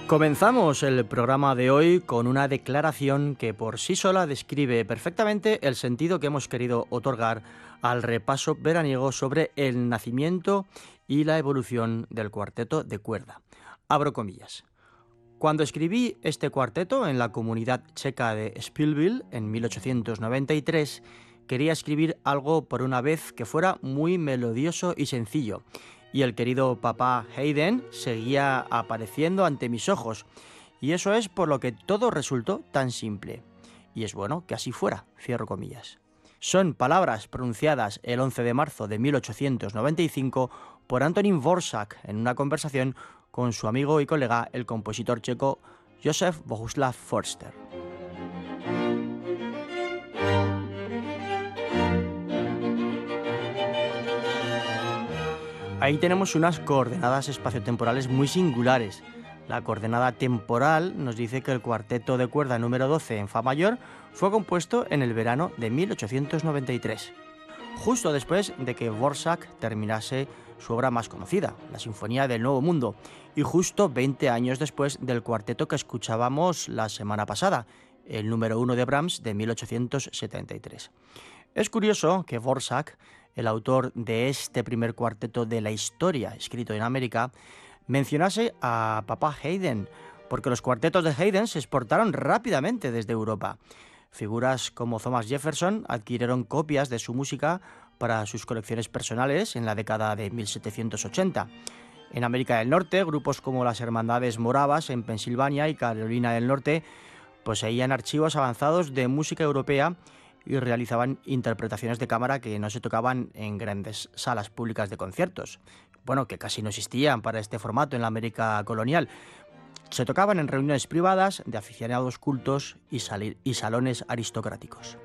Comenzamos el programa de hoy con una declaración que por sí sola describe perfectamente el sentido que hemos querido otorgar al repaso veraniego sobre el nacimiento y la evolución del cuarteto de cuerda. Abro comillas. Cuando escribí este cuarteto en la comunidad checa de Spielville en 1893, quería escribir algo por una vez que fuera muy melodioso y sencillo, y el querido papá Haydn seguía apareciendo ante mis ojos, y eso es por lo que todo resultó tan simple. Y es bueno que así fuera, cierro comillas. Son palabras pronunciadas el 11 de marzo de 1895 por Antonín Dvořák en una conversación con su amigo y colega, el compositor checo Josef Bohuslav Förster. Ahí tenemos unas coordenadas espaciotemporales muy singulares. La coordenada temporal nos dice que el cuarteto de cuerda número 12 en fa mayor fue compuesto en el verano de 1893, justo después de que Dvořák terminase su obra más conocida, la Sinfonía del Nuevo Mundo, y justo 20 años después del cuarteto que escuchábamos la semana pasada, el número 1 de Brahms de 1873. Es curioso que Dvořák, el autor de este primer cuarteto de la historia escrito en América, mencionase a papá Haydn, porque los cuartetos de Haydn se exportaron rápidamente desde Europa. Figuras como Thomas Jefferson adquirieron copias de su música para sus colecciones personales en la década de 1780. En América del Norte, grupos como las Hermandades Moravas en Pensilvania y Carolina del Norte poseían archivos avanzados de música europea y realizaban interpretaciones de cámara que no se tocaban en grandes salas públicas de conciertos, que casi no existían para este formato en la América colonial. Se tocaban en reuniones privadas de aficionados cultos y salones aristocráticos.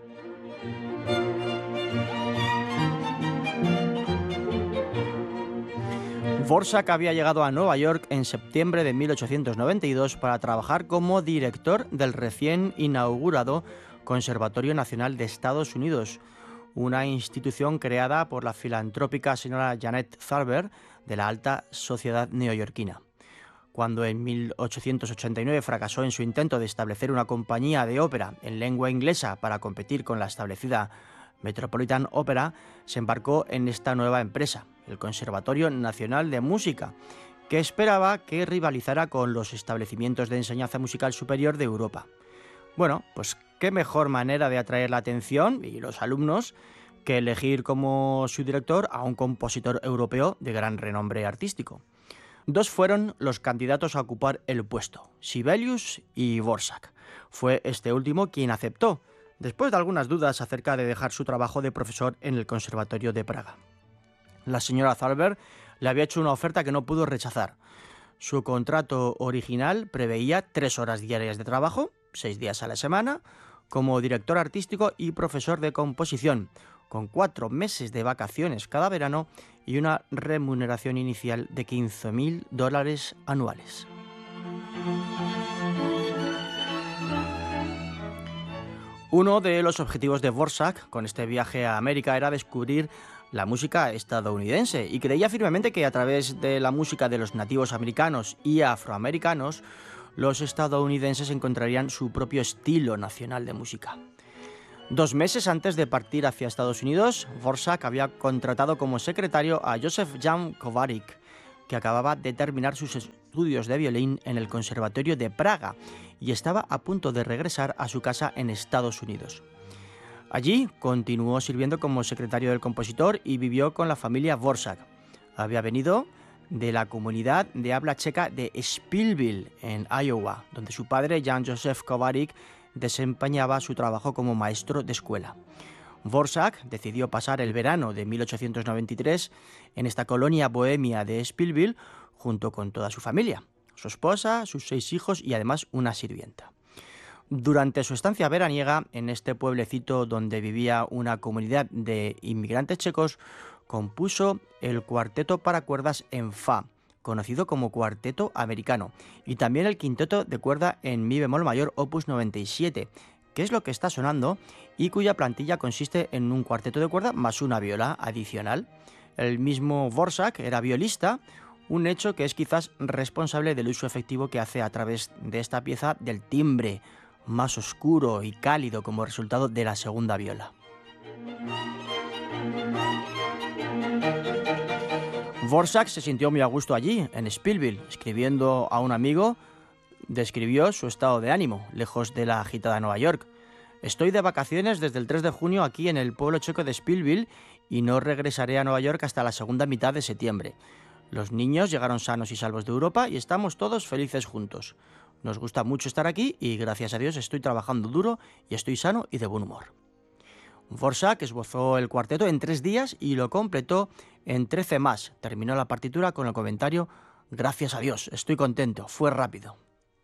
Dvořák había llegado a Nueva York en septiembre de 1892 para trabajar como director del recién inaugurado Conservatorio Nacional de Estados Unidos, una institución creada por la filantrópica señora Janet Tharber de la alta sociedad neoyorquina. Cuando en 1889 fracasó en su intento de establecer una compañía de ópera en lengua inglesa para competir con la establecida Metropolitan Opera, se embarcó en esta nueva empresa, el Conservatorio Nacional de Música, que esperaba que rivalizara con los establecimientos de enseñanza musical superior de Europa. Pues qué mejor manera de atraer la atención y los alumnos que elegir como su director a un compositor europeo de gran renombre artístico. Dos fueron los candidatos a ocupar el puesto, Sibelius y Dvořák. Fue este último quien aceptó, después de algunas dudas acerca de dejar su trabajo de profesor en el Conservatorio de Praga. La señora Thalberg le había hecho una oferta que no pudo rechazar. Su contrato original preveía 3 horas diarias de trabajo, 6 días a la semana, como director artístico y profesor de composición, con 4 meses de vacaciones cada verano y una remuneración inicial de $15,000 anuales. Uno de los objetivos de Dvořák con este viaje a América era descubrir la música estadounidense y creía firmemente que a través de la música de los nativos americanos y afroamericanos, los estadounidenses encontrarían su propio estilo nacional de música. 2 meses antes de partir hacia Estados Unidos, Dvořák había contratado como secretario a Josef Jan Kovařík, que acababa de terminar sus estudios de violín en el Conservatorio de Praga y estaba a punto de regresar a su casa en Estados Unidos. Allí continuó sirviendo como secretario del compositor y vivió con la familia Dvořák. Había venido de la comunidad de habla checa de Spielville, en Iowa, donde su padre, Jan Josef Kovařík, desempeñaba su trabajo como maestro de escuela. Dvořák decidió pasar el verano de 1893 en esta colonia bohemia de Spielville junto con toda su familia, su esposa, sus 6 hijos y además una sirvienta. Durante su estancia veraniega en este pueblecito donde vivía una comunidad de inmigrantes checos, compuso el cuarteto para cuerdas en fa, conocido como cuarteto americano, y también el quinteto de cuerda en mi bemol mayor opus 97, que es lo que está sonando y cuya plantilla consiste en un cuarteto de cuerda más una viola adicional. El mismo Dvořák era violista, un hecho que es quizás responsable del uso efectivo que hace a través de esta pieza del timbre más oscuro y cálido como resultado de la segunda viola. Dvořák se sintió muy a gusto allí, en Spillville. Escribiendo a un amigo, describió su estado de ánimo, lejos de la agitada Nueva York. Estoy de vacaciones desde el 3 de junio aquí en el pueblo checo de Spillville y no regresaré a Nueva York hasta la segunda mitad de septiembre. Los niños llegaron sanos y salvos de Europa y estamos todos felices juntos. Nos gusta mucho estar aquí y gracias a Dios estoy trabajando duro y estoy sano y de buen humor. Dvořák esbozó el cuarteto en 3 días y lo completó en 13 más. Terminó la partitura con el comentario: gracias a Dios, estoy contento, fue rápido.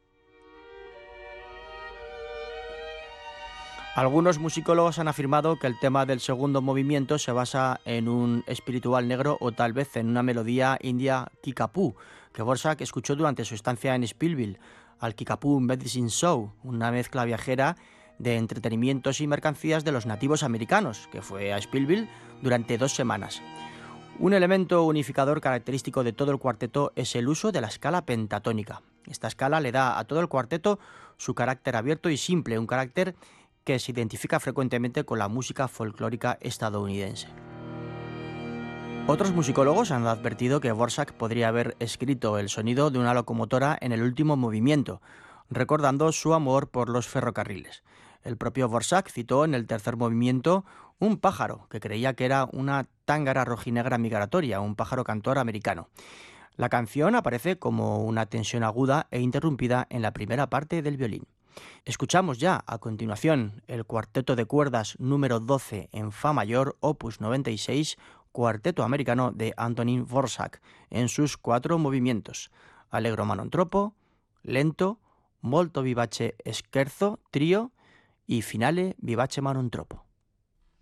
Algunos musicólogos han afirmado que el tema del segundo movimiento se basa en un espiritual negro o tal vez en una melodía india Kickapoo, que Dvořák escuchó durante su estancia en Spillville, al Kickapoo Medicine Show, una mezcla viajera de entretenimientos y mercancías de los nativos americanos, que fue a Spillville durante 2 semanas. Un elemento unificador característico de todo el cuarteto es el uso de la escala pentatónica. Esta escala le da a todo el cuarteto su carácter abierto y simple, un carácter que se identifica frecuentemente con la música folclórica estadounidense. Otros musicólogos han advertido que Dvořák podría haber escrito el sonido de una locomotora en el último movimiento, recordando su amor por los ferrocarriles. El propio Dvořák citó en el tercer movimiento un pájaro, que creía que era una tángara rojinegra migratoria, un pájaro cantor americano. La canción aparece como una tensión aguda e interrumpida en la primera parte del violín. Escuchamos ya, a continuación, el cuarteto de cuerdas número 12 en Fa mayor, opus 96, cuarteto americano de Antonín Dvořák, en sus 4 movimientos: allegro manontropo, lento, molto vivace scherzo, trío y finale vivace manontropo.